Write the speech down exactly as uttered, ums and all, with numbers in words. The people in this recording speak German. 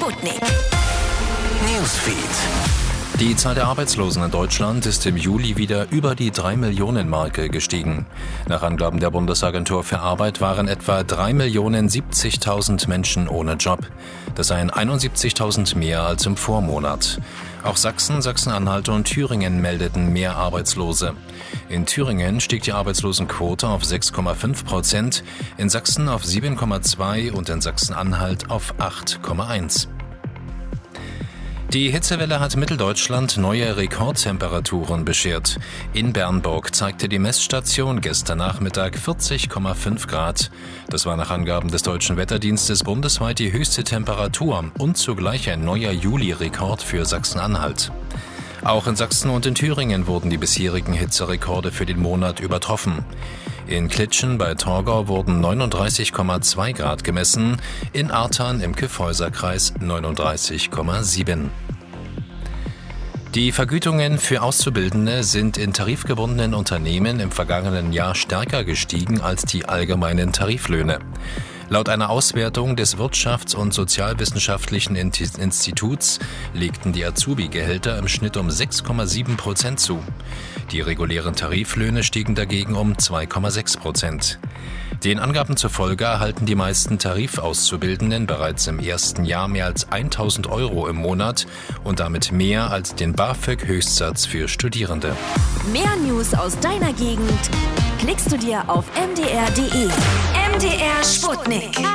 Sputnik. Newsfeed. Die Zahl der Arbeitslosen in Deutschland ist im Juli wieder über die drei Millionen Marke gestiegen. Nach Angaben der Bundesagentur für Arbeit waren etwa drei Millionen siebzigtausend Menschen ohne Job. Das seien einundsiebzigtausend mehr als im Vormonat. Auch Sachsen, Sachsen-Anhalt und Thüringen meldeten mehr Arbeitslose. In Thüringen stieg die Arbeitslosenquote auf sechs Komma fünf Prozent, in Sachsen auf sieben Komma zwei und in Sachsen-Anhalt auf acht Komma eins. Die Hitzewelle hat Mitteldeutschland neue Rekordtemperaturen beschert. In Bernburg zeigte die Messstation gestern Nachmittag vierzig Komma fünf Grad. Das war nach Angaben des Deutschen Wetterdienstes bundesweit die höchste Temperatur und zugleich ein neuer Juli-Rekord für Sachsen-Anhalt. Auch in Sachsen und in Thüringen wurden die bisherigen Hitzerekorde für den Monat übertroffen. In Klitschen bei Torgau wurden neununddreißig Komma zwei Grad gemessen, in Artan im Kyffhäuserkreis neununddreißig Komma sieben. Die Vergütungen für Auszubildende sind in tarifgebundenen Unternehmen im vergangenen Jahr stärker gestiegen als die allgemeinen Tariflöhne. Laut einer Auswertung des Wirtschafts- und Sozialwissenschaftlichen Instituts legten die Azubi-Gehälter im Schnitt um sechs Komma sieben Prozent zu. Die regulären Tariflöhne stiegen dagegen um zwei Komma sechs Prozent. Den Angaben zufolge erhalten die meisten Tarifauszubildenden bereits im ersten Jahr mehr als tausend Euro im Monat und damit mehr als den BAföG-Höchstsatz für Studierende. Mehr News aus deiner Gegend klickst du dir auf m d r punkt d e. M D R Sputnik.